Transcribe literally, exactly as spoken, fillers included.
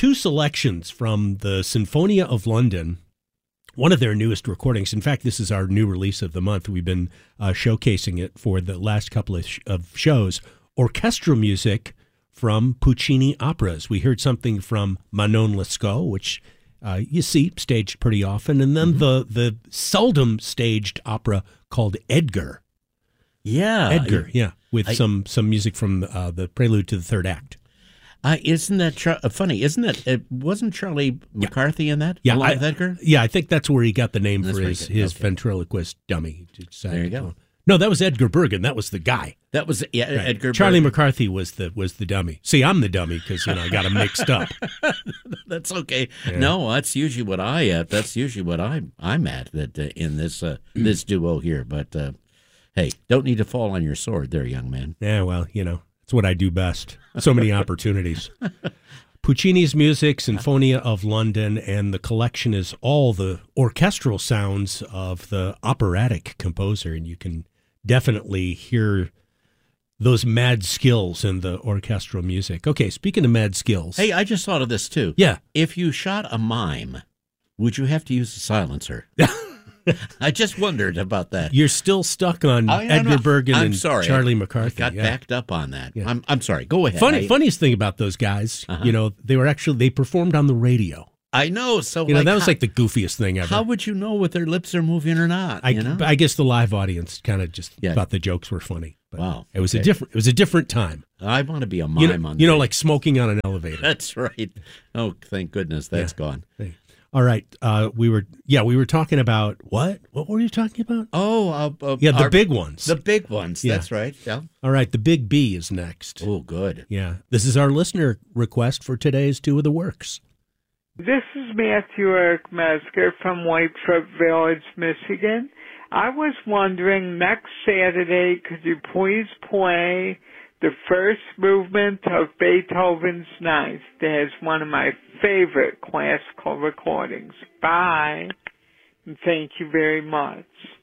two selections from the Sinfonia of London, one of their newest recordings. In fact, this is our new release of the month. We've been uh, showcasing it for the last couple of, sh- of shows. Orchestral music from Puccini operas. We heard something from Manon Lescaut, which uh, you see staged pretty often, and then mm-hmm. the the seldom staged opera called Edgar. Yeah, Edgar. I, yeah, with I, some some music from uh, the prelude to the third act. Uh, isn't that Char- uh, funny? Isn't it? It wasn't Charlie McCarthy yeah. in that? Yeah, along I, with Edgar. Yeah, I think that's where he got the name that's for his, his okay. ventriloquist dummy. There you go. No, that was Edgar Bergen. That was the guy. That was yeah, right. Edgar. Charlie Bergen. McCarthy was the was the dummy. See, I'm the dummy because you know I got them mixed up. That's okay. Yeah. No, that's usually what I at. That's usually what I'm I'm at that uh, in this uh, this duo here. But uh, hey, don't need to fall on your sword, there, young man. Yeah, well, you know, it's what I do best. So many opportunities. Puccini's music, Sinfonia of London, and the collection is all the orchestral sounds of the operatic composer, and you can definitely hear those mad skills in the orchestral music. Okay, speaking of mad skills. Hey, I just thought of this, too. Yeah. If you shot a mime, would you have to use a silencer? I just wondered about that. You're still stuck on I, Edgar Bergen I'm and sorry. Charlie McCarthy. I got yeah. backed up on that. Yeah. I'm I'm sorry. Go ahead. Funny, I, funniest thing about those guys, uh-huh. you know, they were actually, they performed on the radio. I know. So you know like, that was how, like the goofiest thing ever. How would you know what their lips are moving or not? I, you know? I guess the live audience kind of just yeah. thought the jokes were funny. But wow, it was okay. a different. It was a different time. I want to be a mime you know, on. You know, day. like smoking on an elevator. That's right. Oh, thank goodness that's yeah. gone. Hey. All right, uh, we were yeah we were talking about what? What were you talking about? Oh, uh, uh, yeah, the our, big ones. The big ones. Yeah. That's right. Yeah. All right, the big B is next. Oh, good. Yeah, this is our listener request for today's Two of the Works. This is Matthew Eric Mesker from Whitefoot Village, Michigan. I was wondering, next Saturday, could you please play the first movement of Beethoven's Ninth? That is one of my favorite classical recordings. Bye, and thank you very much.